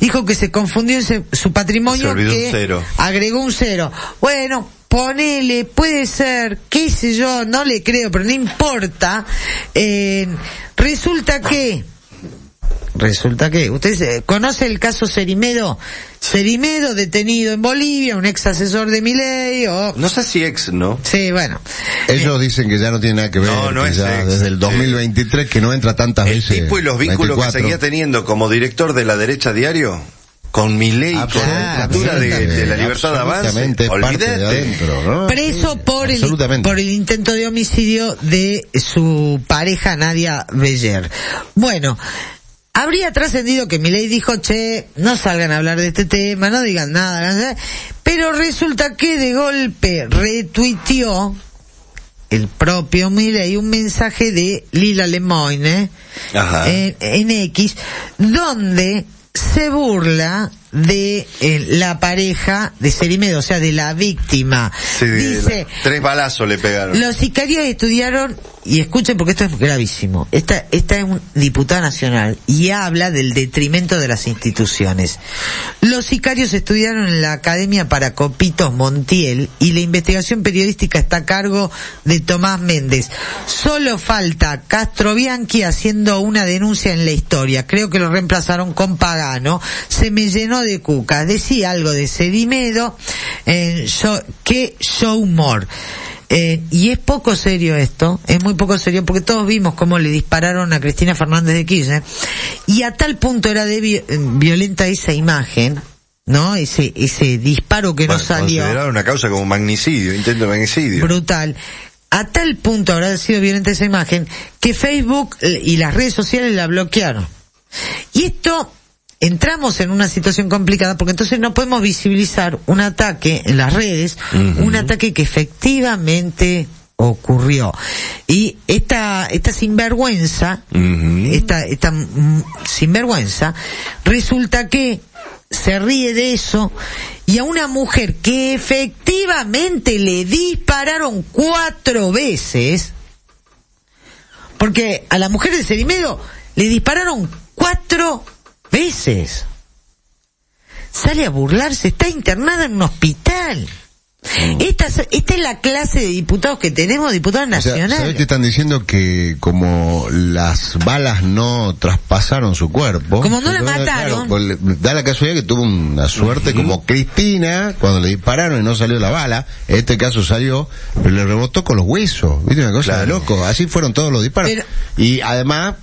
dijo que se confundió en su patrimonio, que agregó un cero. Bueno, ponele, puede ser, qué sé yo, no le creo, pero no importa. Resulta que, ¿usted conoce el caso Cerimedo? Cerimedo, detenido en Bolivia, un ex asesor de Milei, no sé si ex, ¿no? Sí, bueno. Ellos dicen que ya no tiene nada que ver, no es ya ex, desde el 2023 que no entra tantas veces. El tipo y los vínculos 24. Que seguía teniendo como director de La Derecha Diario, con Milei, con la dictadura de la Libertad de Avance, olvídate. ¿No? Preso por el intento de homicidio de su pareja Nadia Beller. Bueno, habría trascendido que Milei dijo, no salgan a hablar de este tema, no digan nada, pero resulta que de golpe retuiteó el propio Milei un mensaje de Lila Lemoine en X, donde se burla de la pareja de Cerimedo, o sea, de la víctima. Sí, dice, 3 balazos le pegaron. Los sicarios estudiaron, y escuchen porque esto es gravísimo, esta es un diputada nacional y habla del detrimento de las instituciones. Los sicarios estudiaron en la Academia Paracopitos Montiel y la investigación periodística está a cargo de Tomás Méndez. Solo falta Castro Bianchi haciendo una denuncia en la historia. Creo que lo reemplazaron con Pagano. Se me llenó de cucas. Decía algo de Cerimedo, que show more. Y es poco serio esto, es muy poco serio, porque todos vimos cómo le dispararon a Cristina Fernández de Kirchner, y a tal punto era violenta esa imagen, ¿no? Ese disparo que no salió. Consideraron una causa como magnicidio, intento de magnicidio. Brutal. A tal punto habrá sido violenta esa imagen, que Facebook y las redes sociales la bloquearon. Y esto, entramos en una situación complicada porque entonces no podemos visibilizar un ataque en las redes, un ataque que efectivamente ocurrió. Y esta sinvergüenza, esta sinvergüenza, resulta que se ríe de eso, y a una mujer que efectivamente le dispararon 4 veces, porque a la mujer de Cerimedo le dispararon 4 veces. Sale a burlarse, está internada en un hospital. Esta es la clase de diputados que tenemos, diputados nacionales. ¿Sabés que están diciendo que como las balas no traspasaron su cuerpo? Como no la mataron. Claro, da la casualidad que tuvo una suerte como Cristina, cuando le dispararon y no salió la bala. En este caso salió, pero le rebotó con los huesos. ¿Viste? Una cosa de loco. Así fueron todos los disparos. Y además,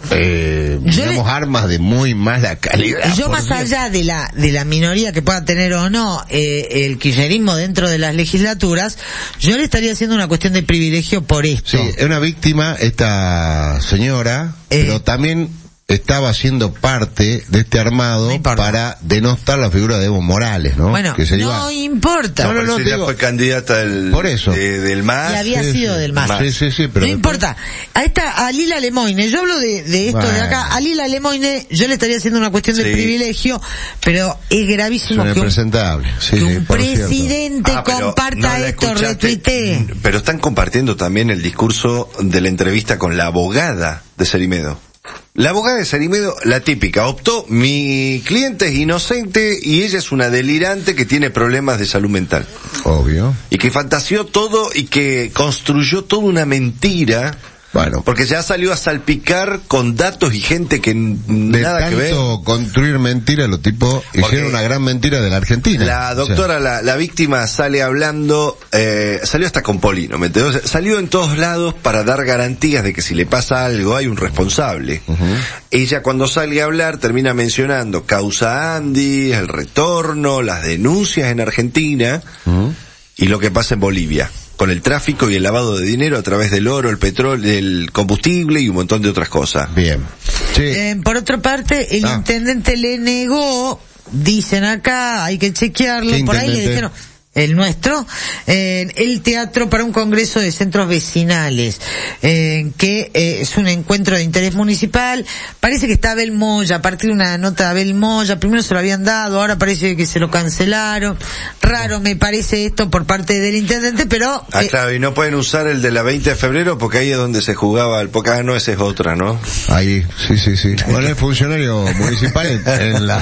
tenemos armas de muy mala calidad. Yo, más allá de la minoría que pueda tener o no el kirchnerismo dentro de las legislaturas, yo le estaría haciendo una cuestión de privilegio por esto. Sí, es una víctima esta señora, pero también estaba siendo parte de este armado para denostar la figura de Evo Morales, ¿no? Bueno, que se no importa. No, ella fue candidata del MAS. Y había sido del MAS. Sí, pero no importa. A Lila Lemoine, yo hablo de esto de acá. A Lila Lemoine yo le estaría haciendo una cuestión de privilegio, pero es gravísimo que un presidente comparta esto, retuitee. Pero están compartiendo también el discurso de la entrevista con la abogada de Cerimedo. La abogada de Cerimedo, la típica, optó, mi cliente es inocente y ella es una delirante que tiene problemas de salud mental. Obvio. Y que fantaseó todo y que construyó toda una mentira. Bueno, porque ya salió a salpicar con datos y gente que nada que ver. De tanto construir mentiras, los tipos hicieron una gran mentira de la Argentina. La doctora, la víctima sale hablando, salió hasta con Polino, ¿me entiendes? Salió en todos lados para dar garantías de que si le pasa algo hay un responsable. Ella cuando sale a hablar termina mencionando causa Andy, el retorno, las denuncias en Argentina y lo que pasa en Bolivia, con el tráfico y el lavado de dinero a través del oro, el petróleo, el combustible y un montón de otras cosas. Bien. Sí. Por otra parte, el intendente le negó, dicen acá, hay que chequearlo, por ahí le dijeron, el nuestro, el teatro para un congreso de centros vecinales, que es un encuentro de interés municipal. Parece que está Abel Moya, a partir de una nota de Abel Moya, primero se lo habían dado, ahora parece que se lo cancelaron. Raro me parece esto por parte del intendente, pero... claro, y no pueden usar el de la 20 de febrero porque ahí es donde se jugaba el Pocahano, esa es otra, ¿no? Ahí, sí. Bueno, es funcionario municipal en la